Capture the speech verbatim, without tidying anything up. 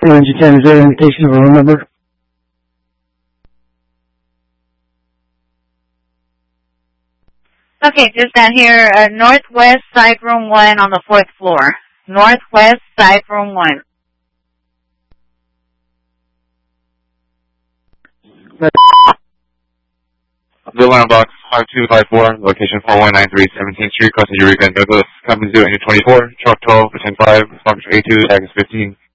two engine ten, is there an indication of a room number? Okay, just down here, uh, northwest side room one on the fourth floor. Northwest side room one. The alarm box five two five four, location four one nine three seventeenth Street, Costa Rica, Douglas, Company zero, Engine twenty-four, Truck twelve, ten five, Fox A two, Tags fifteen.